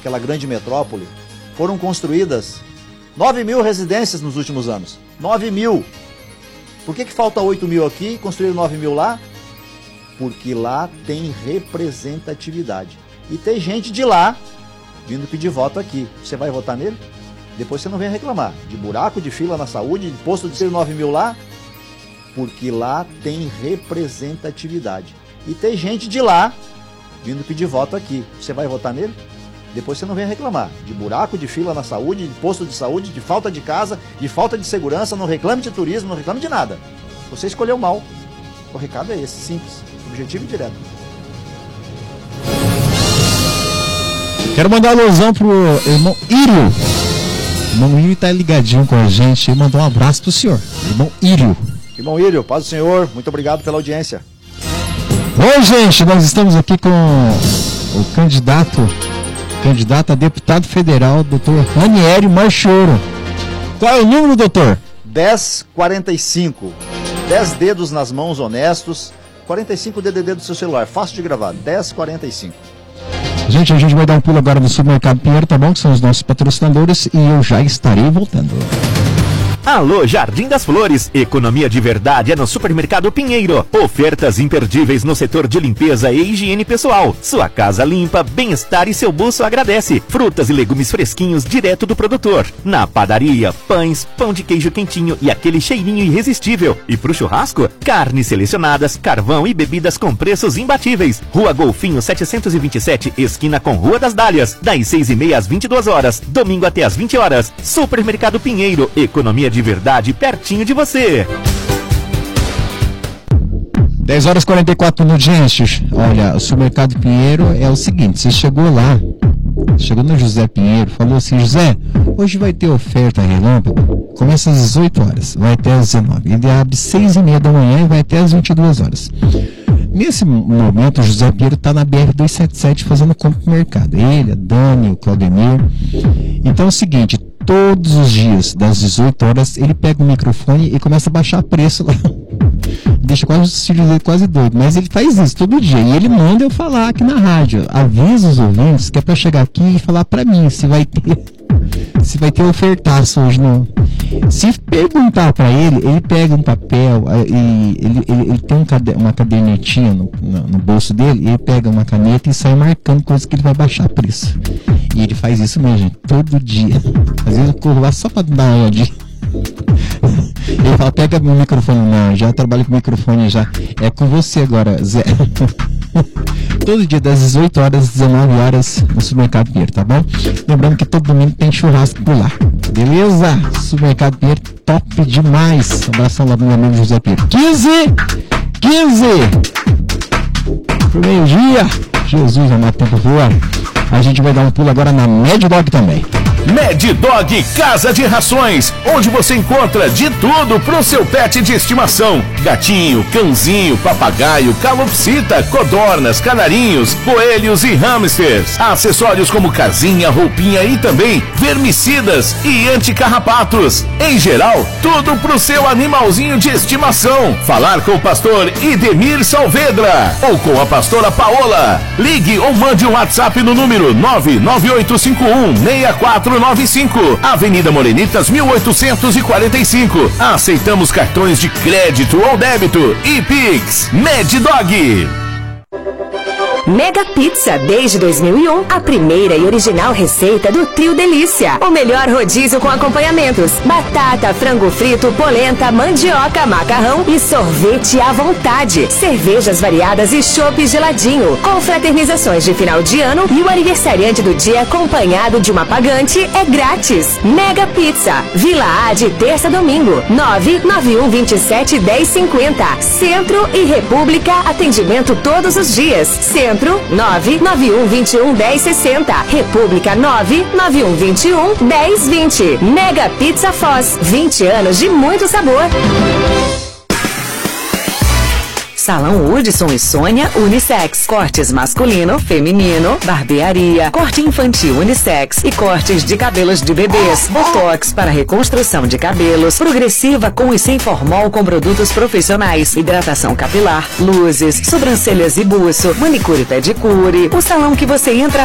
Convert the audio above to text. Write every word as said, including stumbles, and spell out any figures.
aquela grande metrópole, foram construídas nove mil residências nos últimos anos. nove mil. Por que que falta oito mil aqui e construíram nove mil lá? Porque lá tem representatividade. E tem gente de lá vindo pedir voto aqui. Você vai votar nele? Depois você não vem reclamar de buraco, de fila na saúde, de posto de ser nove mil lá. Porque lá tem representatividade. E tem gente de lá vindo pedir voto aqui. Você vai votar nele? Depois você não vem reclamar de buraco, de fila na saúde, de posto de saúde, de falta de casa, de falta de segurança, não reclame de turismo, não reclame de nada. Você escolheu mal. O recado é esse, simples, objetivo e direto. Quero mandar um alusão pro irmão Írio. O irmão Írio tá ligadinho com a gente e mandou um abraço pro senhor. Irmão Írio. Irmão Írio, paz do Senhor, muito obrigado pela audiência. Bom, gente, nós estamos aqui com o candidato, candidato a deputado federal, doutor Ranieri Marchioro. Qual é o número, doutor? dez quarenta e cinco. dez dedos nas mãos honestos. quarenta e cinco D D D do seu celular, fácil de gravar. dez quarenta e cinco. Gente, a gente vai dar um pulo agora no Supermercado Pinheiro, tá bom? Que são os nossos patrocinadores e eu já estarei voltando. Alô, Jardim das Flores. Economia de verdade é no Supermercado Pinheiro. Ofertas imperdíveis no setor de limpeza e higiene pessoal. Sua casa limpa, bem-estar e seu bolso agradece. Frutas e legumes fresquinhos direto do produtor. Na padaria, pães, pão de queijo quentinho e aquele cheirinho irresistível. E pro churrasco, carnes selecionadas, carvão e bebidas com preços imbatíveis. Rua Golfinho setecentos e vinte e sete, esquina com Rua das Dálias. Das seis e meia às vinte e duas horas. Domingo até às vinte horas. Supermercado Pinheiro. Economia de verdade pertinho de você. dez horas e quarenta e quatro minutos, gente. Olha, o Supermercado Pinheiro é o seguinte, você chegou lá, chegou no José Pinheiro, falou assim: José, hoje vai ter oferta relâmpago, começa às dezoito horas, vai até às dezenove. Ele abre seis e meia da manhã e vai até às vinte e duas horas. Nesse momento, o José Pinheiro está na B R duzentos e setenta e sete fazendo compra no mercado. Ele, a Dani, o Claudemir. Então é o seguinte, todos os dias, das dezoito horas, ele pega o microfone e começa a baixar preço lá. Deixa quase os filhos dele quase doido, mas ele faz isso todo dia. E ele manda eu falar aqui na rádio. Avisa os ouvintes que é para chegar aqui e falar para mim se vai ter se vai ter ofertaço hoje. Não. Se perguntar para ele, ele pega um papel e ele, ele, ele tem um cade, uma cadernetinha no, no, no bolso dele, e ele pega uma caneta e sai marcando coisas que ele vai baixar preço. E ele faz isso mesmo, gente, todo dia. Às vezes eu corro lá só para dar uma olhadinha. Ele fala, pega meu microfone. Não, já trabalho com microfone já. É com você agora, Zé. Todo dia das dezoito horas às dezenove horas no Supermercado Pinheiro, tá bom? Lembrando que todo domingo tem churrasco por lá. Beleza? Supermercado Pinheiro, top demais. Abração lá do meu amigo José Pinheiro. quinze! quinze! Pro meio-dia. Jesus, amado, tempo voa. A gente vai dar um pulo agora na Mad Dog também. Mad Dog Casa de Rações, onde você encontra de tudo pro seu pet de estimação: gatinho, cãozinho, papagaio, calopsita, codornas, canarinhos, coelhos e hamsters. Acessórios como casinha, roupinha e também vermicidas e anticarrapatos. Em geral, tudo pro seu animalzinho de estimação. Falar com o pastor Idemir Saavedra ou com a pastora Paola. Ligue ou mande um WhatsApp no número nove nove oito cinco um seis quatro nove cinco, Avenida Morenitas mil oitocentos e quarenta e cinco. Aceitamos cartões de crédito ou débito e Pix. Mad Dog. Mega Pizza, desde dois mil e um, a primeira e original receita do Trio Delícia. O melhor rodízio com acompanhamentos: batata, frango frito, polenta, mandioca, macarrão e sorvete à vontade. Cervejas variadas e chopp geladinho. Confraternizações de final de ano e o aniversariante do dia acompanhado de uma pagante é grátis. Mega Pizza, Vila A de terça a domingo, nove nove um dois sete um zero cinco zero. Centro e República, atendimento todos os dias. Centro nove nove um dois um um zero seis zero, República nove nove um dois um um zero dois zero. Mega Pizza Foz, vinte anos de muito sabor. Salão Hudson e Sônia Unissex. Cortes masculino, feminino, barbearia, corte infantil unissex e cortes de cabelos de bebês. Botox para reconstrução de cabelos, progressiva com e sem formol com produtos profissionais, hidratação capilar, luzes, sobrancelhas e buço, manicure e pedicure. O salão que você entra